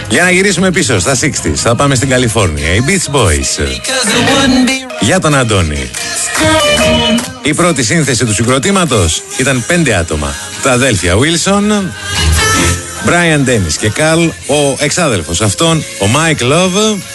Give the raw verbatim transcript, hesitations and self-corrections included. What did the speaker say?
Για να γυρίσουμε πίσω στα εξήντα, θα πάμε στην Καλιφόρνια. Οι Beach Boys. Για τον Αντώνη. Η πρώτη σύνθεση του συγκροτήματος ήταν πέντε άτομα. Τα αδέλφια Wilson, Brian Dennis και Carl, ο εξάδελφος αυτών, ο Mike Love